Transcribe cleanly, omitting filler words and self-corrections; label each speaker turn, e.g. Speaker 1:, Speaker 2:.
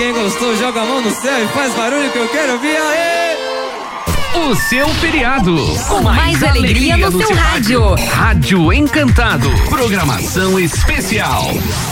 Speaker 1: Quem gostou, joga a mão no céu e faz barulho que eu quero ouvir. Aê!
Speaker 2: O seu feriado.
Speaker 3: Com mais alegria no seu rádio.
Speaker 2: Rádio Encantado. Programação especial.